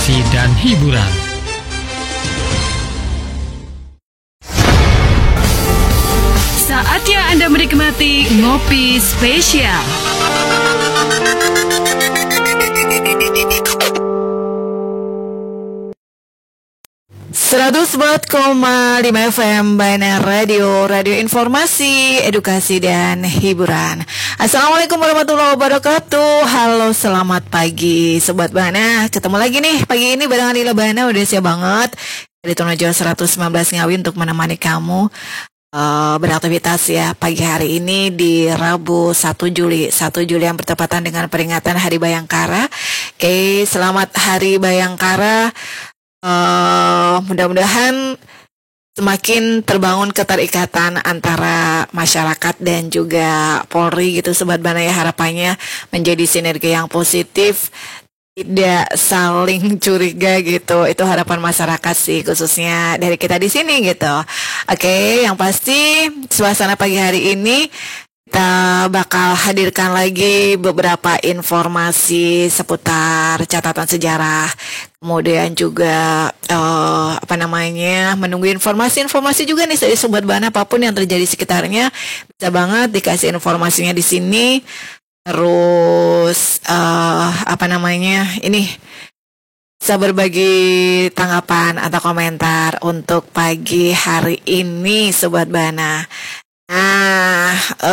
edukasi dan hiburan. Saatnya Anda menikmati Ngopi Spesial. 104,5 FM Bana Radio informasi, edukasi dan hiburan. Assalamualaikum warahmatullahi wabarakatuh. Halo, selamat pagi Sobat Bana. Ketemu lagi nih pagi ini barengan Lila Bana. Udah siap banget dari Tonojo 119 Ngawi untuk menemani kamu beraktivitas ya pagi hari ini di Rabu 1 Juli yang bertepatan dengan peringatan Hari Bayangkara. Oke, selamat Hari Bayangkara. Mudah-mudahan semakin terbangun keterikatan antara masyarakat dan juga Polri gitu Sobat Bana ya, harapannya menjadi sinergi yang positif, tidak saling curiga gitu. Itu harapan masyarakat sih, khususnya dari kita di sini gitu. Oke, yang pasti suasana pagi hari ini kita bakal hadirkan lagi beberapa informasi seputar catatan sejarah. Kemudian juga menunggu informasi juga nih dari Sobat Bana, apapun yang terjadi sekitarnya bisa banget dikasih informasinya di sini. Terus ini bisa berbagi tanggapan atau komentar untuk pagi hari ini Sobat Bana. Nah,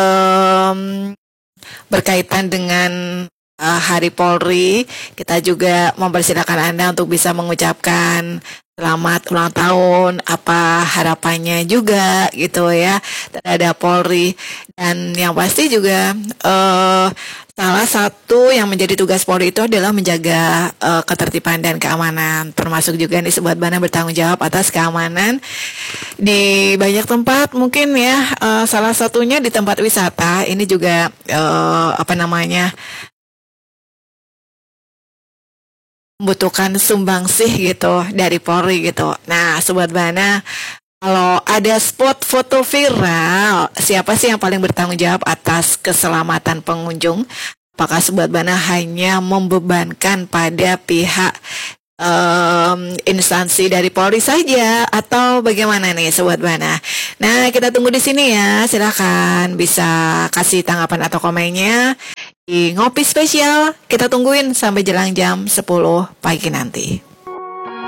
berkaitan dengan Hari Polri, kita juga mempersilakan Anda untuk bisa mengucapkan selamat ulang tahun, apa harapannya juga gitu ya terhadap Polri. Dan yang pasti juga salah satu yang menjadi tugas Polri itu adalah menjaga ketertiban dan keamanan, termasuk juga nih Sobat Bana bertanggung jawab atas keamanan di banyak tempat mungkin ya. Salah satunya di tempat wisata ini juga membutuhkan sumbangsih gitu dari Polri gitu. Nah, Sobat Bana, kalau ada spot foto viral, siapa sih yang paling bertanggung jawab atas keselamatan pengunjung? Apakah Sobat Bana hanya membebankan pada pihak instansi dari Polri saja atau bagaimana nih Sobat Bana? Nah, kita tunggu di sini ya. Silakan bisa kasih tanggapan atau komennya di Ngopi Spesial. Kita tungguin sampai jelang jam 10 pagi nanti.